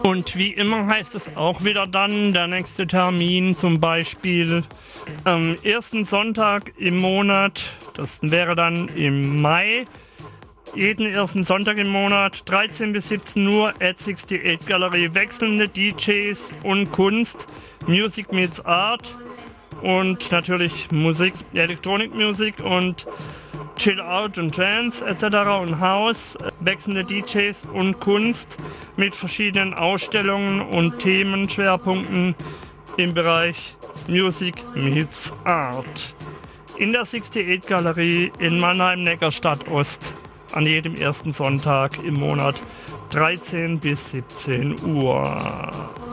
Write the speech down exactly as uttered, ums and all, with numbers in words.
Und wie immer heißt es auch wieder dann, der nächste Termin zum Beispiel am ersten Sonntag im Monat, das wäre dann im Mai, jeden ersten Sonntag im Monat, dreizehn bis siebzehn Uhr, at achtundsiebzig Galerie, wechselnde D Js und Kunst, Music meets Art und natürlich Musik, Elektronikmusik und Chill Out und Trance et cetera und House, wechselnde D Js und Kunst mit verschiedenen Ausstellungen und Themenschwerpunkten im Bereich Music meets Art. In der achtundsiebzig Galerie in Mannheim-Neckarstadt Ost an jedem ersten Sonntag im Monat, dreizehn bis siebzehn Uhr.